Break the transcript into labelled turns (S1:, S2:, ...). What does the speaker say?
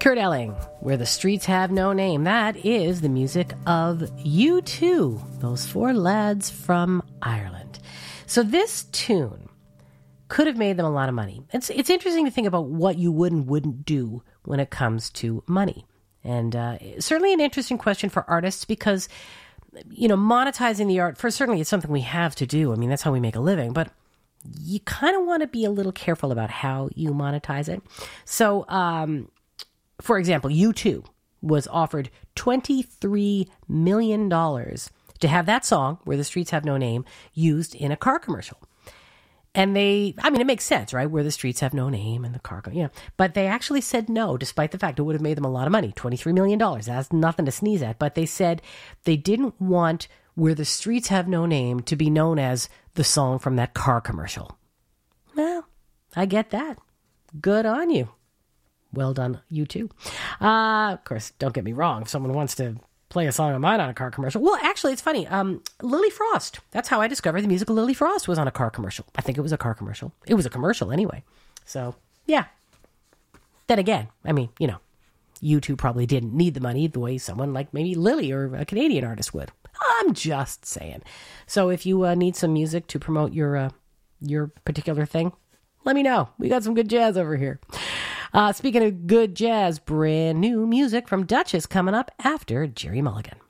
S1: Kurt Elling, Where the Streets Have No Name. That is the music of U2, those four lads from Ireland. So this tune could have made them a lot of money. It's interesting to think about what you would and wouldn't do when it comes to money. And certainly an interesting question for artists because, you know, monetizing the art, certainly it's something we have to do. I mean, that's how we make a living. But you kind of want to be a little careful about how you monetize it. So, for example, U2 was offered $23 million to have that song, Where the Streets Have No Name, used in a car commercial. And it makes sense, right? Where the streets have no name and the car, But they actually said no, despite the fact it would have made them a lot of money, $23 million. That's nothing to sneeze at. But they said they didn't want Where the Streets Have No Name to be known as the song from that car commercial. Well, I get that. Good on you. Well done, you too. Of course, don't get me wrong. If someone wants to play a song of mine on a car commercial. Well, actually, it's funny. Lily Frost. That's how I discovered the music of Lily Frost was on a car commercial. I think it was a car commercial. It was a commercial anyway. So, yeah. Then again, I mean, you know, U2 probably didn't need the money the way someone like maybe Lily or a Canadian artist would. I'm just saying. So if you need some music to promote your particular thing, let me know. We got some good jazz over here. Speaking of good jazz, brand new music from Duchess coming up after Jerry Mulligan.